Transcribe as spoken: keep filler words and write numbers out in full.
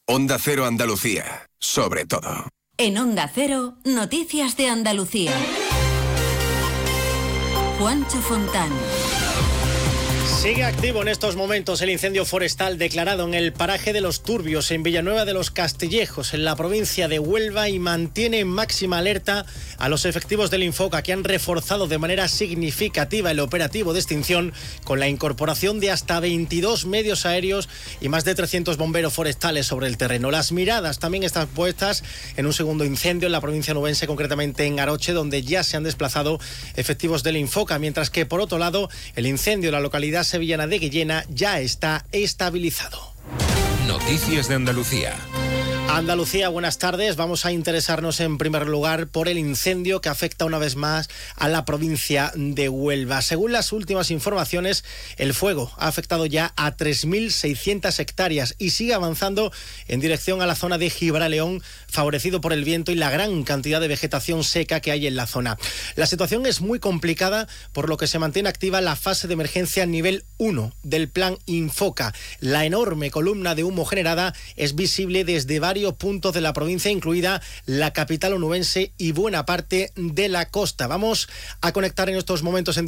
Onda Cero Andalucía, sobre todo. En Onda Cero, Noticias de Andalucía. Juancho Fontán. Sigue activo en estos momentos el incendio forestal declarado en el paraje de Los Turbios, en Villanueva de los Castillejos, en la provincia de Huelva, y mantiene en máxima alerta a los efectivos del Infoca, que han reforzado de manera significativa el operativo de extinción con la incorporación de hasta veintidós medios aéreos y más de trescientos bomberos forestales sobre el terreno. Las miradas también están puestas en un segundo incendio en la provincia nubense, concretamente en Aroche, donde ya se han desplazado efectivos del Infoca, mientras que por otro lado el incendio en la localidad sevillana de Guillena ya está estabilizado. Noticias de Andalucía. Andalucía, buenas tardes. Vamos a interesarnos en primer lugar por el incendio que afecta una vez más a la provincia de Huelva. Según las últimas informaciones, el fuego ha afectado ya a tres mil seiscientas hectáreas y sigue avanzando en dirección a la zona de Gibraleón, favorecido por el viento y la gran cantidad de vegetación seca que hay en la zona. La situación es muy complicada, por lo que se mantiene activa la fase de emergencia nivel uno del plan Infoca. La enorme columna de humo generada es visible desde varios puntos de la provincia, incluida la capital onubense y buena parte de la costa. Vamos a conectar en estos momentos en